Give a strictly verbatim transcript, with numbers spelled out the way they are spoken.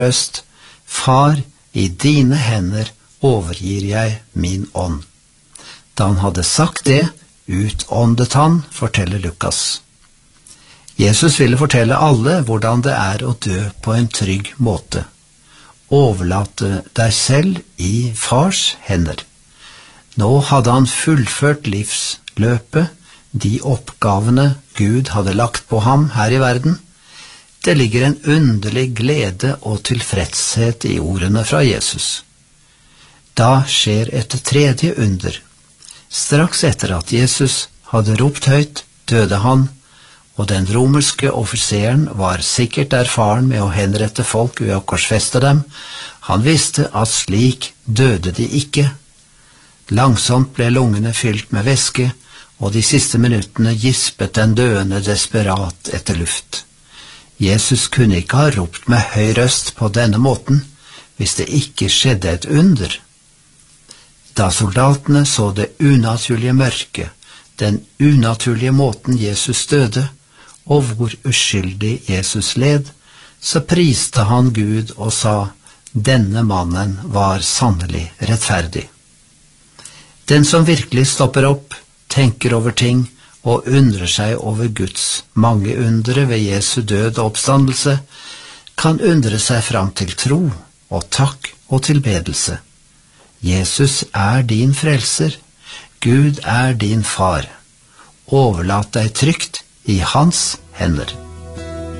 røst: Far, i dine hender overgir jeg min ånd. Da han hadde sagt det, utåndet han, forteller Lukas. Jesus ville fortelle alle hvordan det er å dø på en trygg måte. Overlate deg selv i fars hender. Nå hadde han fullført livsløpet, de oppgavene Gud hadde lagt på ham her i verden. Det ligger en underlig glede og tilfredshet i ordene fra Jesus. Da skjer et tredje under. Straks etter at Jesus hadde ropt høyt, døde han, og den romerske offiseren var sikkert erfaren med å henrette folk ved å korsfeste dem. Han visste at slik døde de ikke. Langsomt ble lungene fylt med væske, og de siste minuttene gispet den døende desperat etter luft. Jesus kunne ikke ha ropt med høy røst på denne måten hvis det ikke skjedde et under. Da soldatene så det unaturlige mørket, den unaturlige måten Jesus døde, og hvor uskyldig Jesus led, så priste han Gud og sa: denne mannen var sannelig rettferdig. Den som virkelig stopper opp, tenker over ting og undrer seg over Guds mange undre ved Jesu død og oppstandelse, kan undre seg fram til tro og takk og tilbedelse. Jesus er din frelser, Gud er din far. Overlat deg trygt i hans hender.